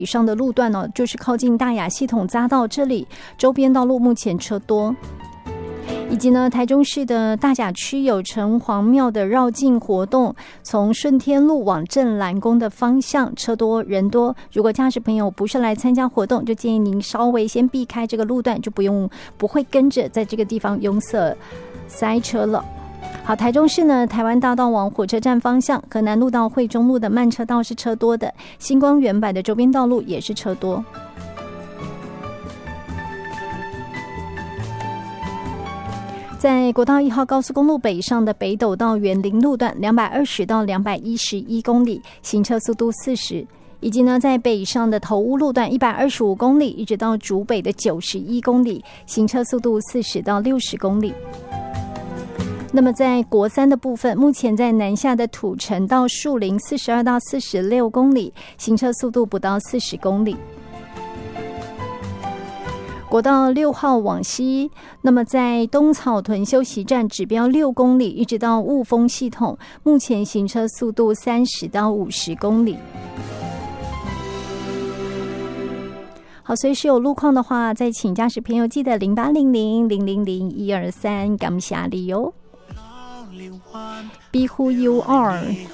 以上的路段就是靠近大雅系统匝道这里，周边道路目前车多。以及呢，台中市的大甲区有城隍庙的绕境活动，从顺天路往正澜宫的方向车多人多。如果驾驶朋友不是来参加活动，就建议您稍微先避开这个路段，就不会跟着在这个地方拥塞车了。好，台中市呢，台湾大道往火车站方向，河南路到惠中路的慢车道是车多的，星光原版的周边道路也是车多。在国道1号高速公路北上的北斗到园林路段220到211公里，行车速度40，以及呢在北上的头屋路段125公里，一直到竹北的91公里，行车速度40到60公里。那么在国三的部分，目前在南下的土城到树林42到46公里，行车速度不到40公里。国道6号往西，那么在东草屯休息站指标6公里，一直到雾峰系统，目前行车速度30到50公里。好，随时有路况的话，再请驾驶朋友记得0800000123，感谢你哦。Be who you are。